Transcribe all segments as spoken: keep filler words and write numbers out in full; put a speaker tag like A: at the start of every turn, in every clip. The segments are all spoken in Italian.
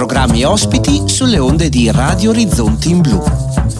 A: programmi ospiti sulle onde di Radio Orizzonti in Blu.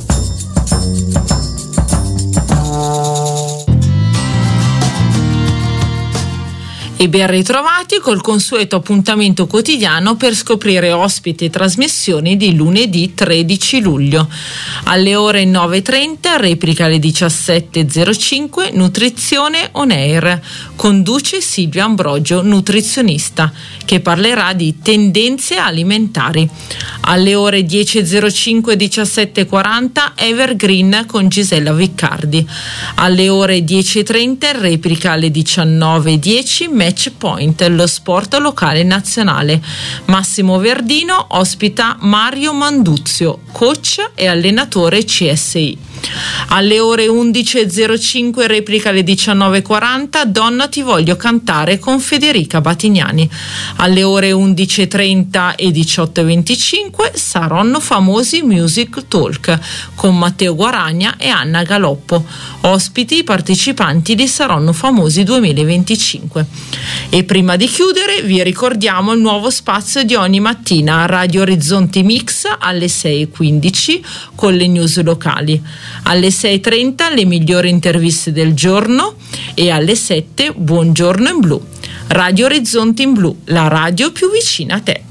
B: E ben ritrovati col consueto appuntamento quotidiano per scoprire ospiti e trasmissioni di lunedì tredici luglio. Alle ore nove e trenta, replica alle diciassette e zero cinque, Nutrizione On Air. Conduce Silvia Ambrogio, nutrizionista, che parlerà di tendenze alimentari. Alle ore dieci e zero cinque, diciassette e quaranta, Evergreen con Gisella Viccardi. Alle ore dieci e trenta, replica alle diciannove e dieci, Match Point, lo sport locale nazionale. Massimo Verdino ospita Mario Manduzio, coach e allenatore C S I. Alle ore undici e zero cinque, replica alle diciannove e quaranta, Donna ti voglio cantare con Federica Batignani. Alle ore undici e trenta e diciotto e venticinque, Saronno Famosi Music Talk con Matteo Guaragna e Anna Galoppo, ospiti i partecipanti di Saronno Famosi duemilaventicinque. E prima di chiudere vi ricordiamo il nuovo spazio di ogni mattina a Radio Orizzonti Mix alle sei e quindici con le news locali. Alle sei e trenta le migliori interviste del giorno e alle sette Buongiorno in Blu. Radio Orizzonti in Blu, la radio più vicina a te.